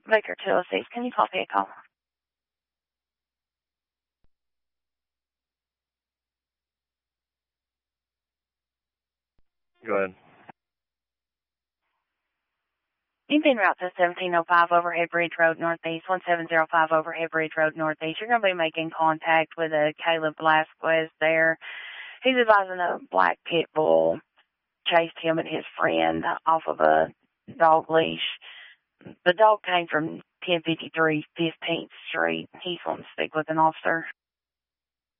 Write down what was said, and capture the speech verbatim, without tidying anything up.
Baker two oh six, can you call vehicle? Go ahead. You've been route to seventeen oh five Overhead Bridge Road Northeast, one seven zero five Overhead Bridge Road Northeast. You're going to be making contact with a Caleb Velasquez there. He's advising a black pit bull chased him and his friend off of a dog leash. The dog came from ten fifty-three fifteenth Street. He's going to speak with an officer.